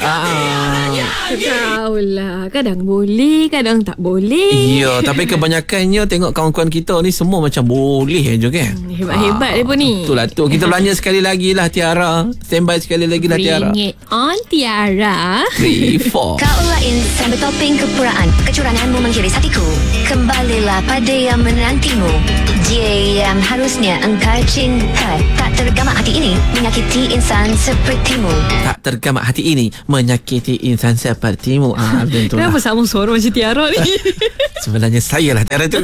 Tahulah, kadang boleh, kadang tak boleh. Ya, tapi kebanyakannya tengok kawan-kawan kita ni semua macam boleh je kan. Hebat-hebat dia pun ni. Itulah tu. Kita belanja sekali lagi lah Tiara. Standby sekali lagi lah Tiara. Bring it on Tiara. 3, 4. Kau lain sampai topeng kepuraan. Kecuranganmu menghiris hatiku. Kembalilah pada yang menantimu. Dia yang harusnya engkau cinta. Tak tergamak hati ini menyakiti insan sepertimu. Tak tergamak hati ini menyakiti insan sepertimu. Macam tu lah. Kenapa sama suara macam Tiara ni? Sebenarnya saya lah Tiara tu.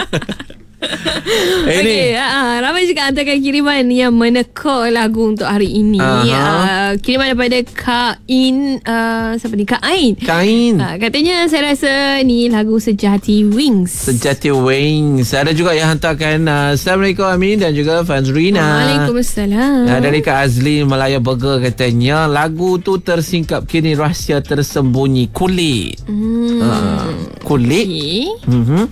Okey, ramai juga hantarkan kiriman yang meneka lagu untuk hari ini. Kiriman daripada Kain. Siapa ni? Kain. Katanya saya rasa ni lagu Sejati Wings. Sejati Wings. Ada juga yang hantarkan Assalamualaikum Amin dan juga Fazrina. Waalaikumsalam. Dari Kak Azli Malaya Burger katanya lagu tu tersingkap kini rahsia tersembunyi kulit. Kulit. Okay.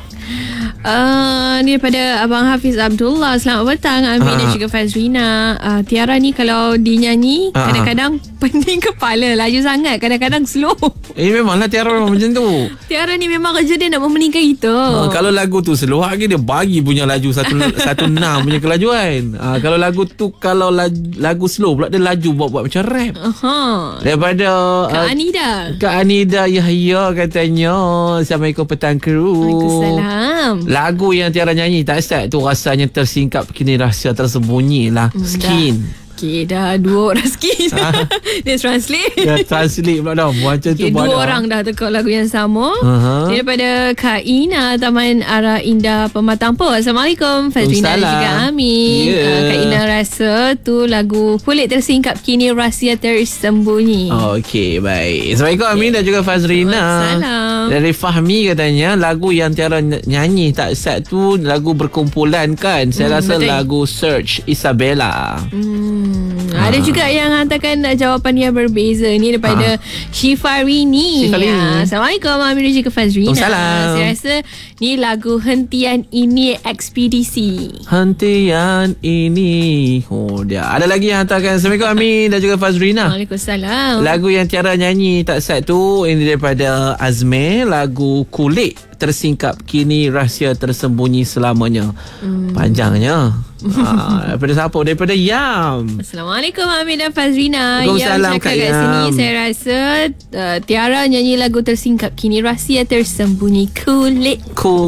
Ni daripada Abang Hafiz Abdullah. Selamat petang Amin dan juga Fazrina. Tiara ni kalau dinyanyi kadang-kadang pening kepala, laju sangat, kadang-kadang slow. Memanglah Tiara memang macam tu. Tiara ni memang kerja dia nak memeningkan kita. Kalau lagu tu slow lagi dia bagi punya laju 1.6 punya kelajuan. Kalau lagu tu lagu slow pula dia laju buat macam rap. Daripada Kak Anida Yahya katanya Assalamualaikum petang kru. Waalaikumsalam. Lagu yang Tiara nyanyi tak start tu rasanya tersingkap kini rahsia tersembunyi lah. Skin. Okay, dah dua orang skin. Dia translate. Dia translate pula dah. Macam tu dua orang dah tekak lagu yang sama. Daripada Kak Ina Taman Arah Indah Pematang Po. Assalamualaikum Fazrina dan juga Amin. Kak Ina rasa tu lagu Kulit Tersingkap Kini Rahsia Tersembunyi. Okey, baik. Assalamualaikum Amin dan juga Fazrina. Waalaikumsalam. Dari Fahmi katanya lagu yang Tiara nyanyi tak set tu lagu berkumpulan kan. Saya rasa betul. Lagu Search Isabella. Ada juga yang hantarkan jawapan yang berbeza. Ni daripada Syifarini. Assalamualaikum Amin dan juga Fazrina. Saya rasa ni lagu Hentian Ini Ekspedisi. Hentian Ini. Dia ada lagi yang hantarkan Assalamualaikum Amin dan juga Fazrina. Waalaikumsalam. Lagu yang Tiara nyanyi tak set tu ini daripada Azmi, lagu Kulit Tersingkap Kini Rahsia Tersembunyi Selamanya. Panjangnya. Daripada siapa? Daripada Yam. Assalamualaikum Amin dan Fazrina. Waalaikumsalam Kak Yam. Kat sini saya rasa Tiara nyanyi lagu Tersingkap Kini Rahsia Tersembunyi. Kulit.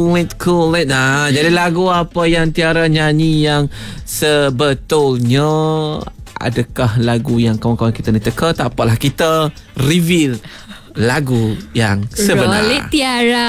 Jadi lagu apa yang Tiara nyanyi yang sebetulnya? Adakah lagu yang kawan-kawan kita ni teka? Tak apalah, kita reveal lagu yang sebenar. Rolik Tiara.